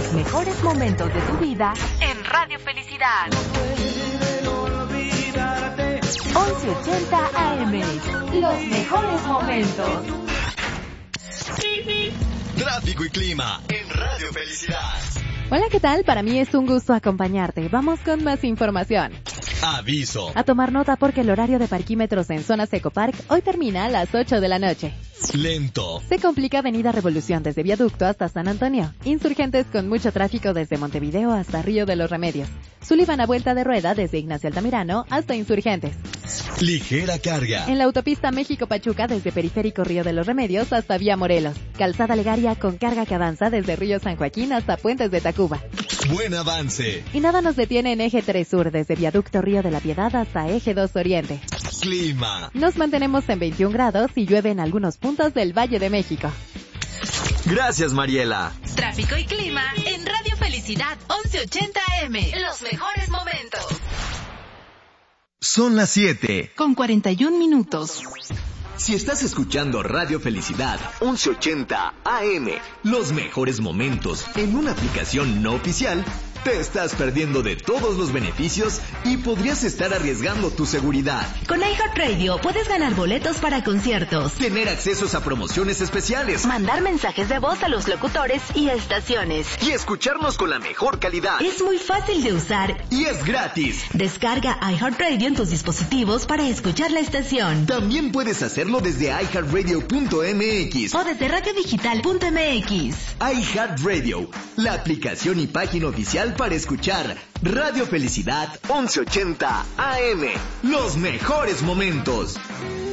los mejores momentos de tu vida en Radio Felicidad. 1180 AM, los mejores momentos. Tráfico y clima en Radio Felicidad. Hola, ¿qué tal? Para mí es un gusto acompañarte. Vamos con más información. Aviso. A tomar nota porque el horario de parquímetros en Zona Ecopark hoy termina a las 8 de la noche. Lento. Se complica Avenida Revolución desde Viaducto hasta San Antonio. Insurgentes con mucho tráfico desde Montevideo hasta Río de los Remedios. Sullivan a vuelta de rueda desde Ignacio Altamirano hasta Insurgentes. Ligera carga. En la autopista México-Pachuca desde Periférico Río de los Remedios hasta Vía Morelos. Calzada Legaria con carga que avanza desde Río San Joaquín hasta Puentes de Tacuba. Buen avance. Y nada nos detiene en Eje 3 Sur desde Viaducto Río de la Piedad hasta Eje 2 Oriente. Clima. Nos mantenemos en 21 grados y llueve en algunos puntos del Valle de México. Gracias, Mariela. Tráfico y clima en Radio Felicidad 1180 AM. Los mejores momentos. Son las 7. Con 41 minutos. Si estás escuchando Radio Felicidad 1180 AM, los mejores momentos en una aplicación no oficial, te estás perdiendo de todos los beneficios y podrías estar arriesgando tu seguridad. Con iHeartRadio puedes ganar boletos para conciertos, Tener accesos a promociones especiales mandar mensajes de voz a los locutores y estaciones. y escucharnos con la mejor calidad. Es muy fácil de usar. Y es gratis. Descarga iHeartRadio en tus dispositivos para escuchar la estación. También puedes hacerlo desde iHeartRadio.mx. O desde radiodigital.mx. iHeartRadio, la aplicación y página oficial para escuchar Radio Felicidad 1180 AM. Los mejores momentos.